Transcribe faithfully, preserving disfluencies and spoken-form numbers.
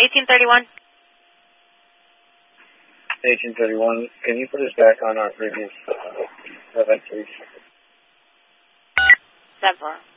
eighteen thirty-one. eighteen thirty-one, can you put us back on our previous uh, event, please? Seven.